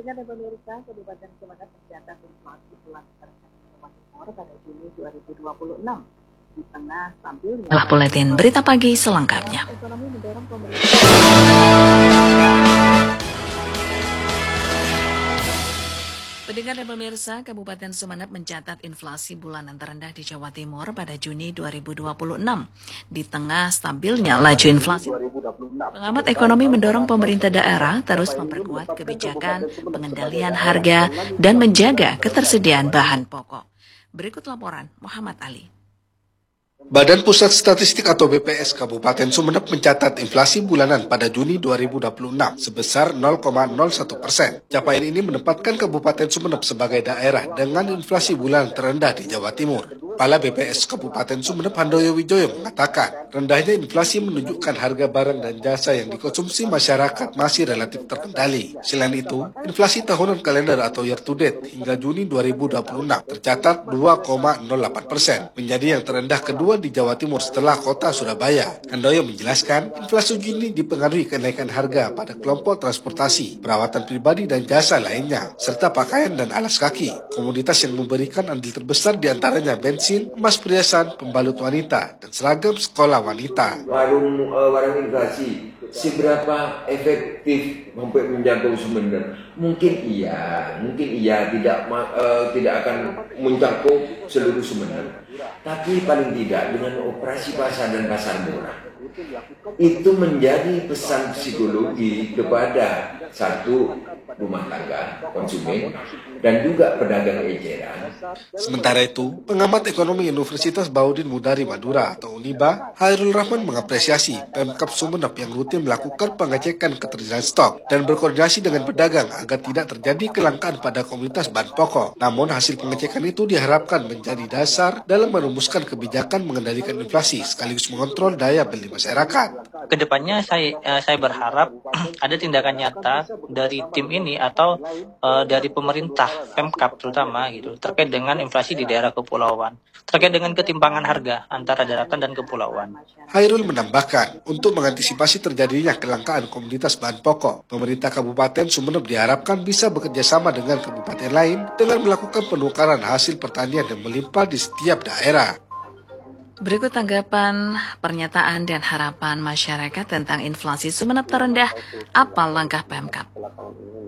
Pendengar dan pemirsa, Kabupaten Sumeneb mencatat inflasi bulan Jawa Timur pada Juni 2026 di tengah stabilnya Buletin Berita Pagi selengkapnya. ekonomi mendorong pemerintah. Pendengar dan pemirsa, Kabupaten Sumeneb mencatat inflasi bulanan terendah di Jawa Timur pada Juni 2026. Di tengah stabilnya laju inflasi, pengamat ekonomi mendorong pemerintah daerah terus memperkuat kebijakan pengendalian harga dan menjaga ketersediaan bahan pokok. Berikut laporan Muhammad Ali. Badan Pusat Statistik atau BPS Kabupaten Sumeneb mencatat inflasi bulanan pada Juni 2026 sebesar 0,01%. Capaian ini menempatkan Kabupaten Sumeneb sebagai daerah dengan inflasi bulanan terendah di Jawa Timur. Kepala BPS Kabupaten Sumeneb Handoyo Wijoyo mengatakan, rendahnya inflasi menunjukkan harga barang dan jasa yang dikonsumsi masyarakat masih relatif terkendali. Selain itu, inflasi tahunan kalender atau year to date hingga Juni 2026 tercatat 2,08%, menjadi yang terendah kedua di Jawa Timur setelah kota Surabaya. Handoyo menjelaskan, inflasi Juni dipengaruhi kenaikan harga pada kelompok transportasi, perawatan pribadi dan jasa lainnya, serta pakaian dan alas kaki. Komoditas yang memberikan andil terbesar diantaranya bensin, emas perhiasan, pembalut wanita, dan seragam sekolah wanita. Warung inflasi, seberapa efektif sampai menjangkau Sumeneb? Mungkin iya tidak akan mencakup seluruh Sumeneb. Tapi paling tidak dengan operasi pasar dan pasar murah, itu menjadi pesan psikologi kepada satu rumah tangga konsumen dan juga pedagang eceran. Sementara itu, pengamat ekonomi Universitas Baudin Mudari Madura atau UNIBA, Hairul Rahman mengapresiasi Pemkab Sumeneb yang rutin melakukan pengecekan ketersediaan stok dan berkoordinasi dengan pedagang agar tidak terjadi kelangkaan pada komoditas bahan pokok. Namun hasil pengecekan itu diharapkan menjadi dasar dalam merumuskan kebijakan mengendalikan inflasi sekaligus mengontrol daya beli masyarakat. Kedepannya saya berharap ada tindakan nyata dari tim ini atau dari pemerintah Pemkab terutama gitu terkait dengan inflasi di daerah kepulauan, terkait dengan ketimpangan harga antara daratan dan kepulauan. Hairul menambahkan, untuk mengantisipasi terjadinya kelangkaan komoditas bahan pokok, pemerintah Kabupaten Sumeneb diharapkan bisa bekerjasama dengan kabupaten lain dengan melakukan penukaran hasil pertanian yang melimpah di setiap daerah. Berikut tanggapan, pernyataan, dan harapan masyarakat tentang inflasi Sumeneb terendah. Apa langkah Pemkab?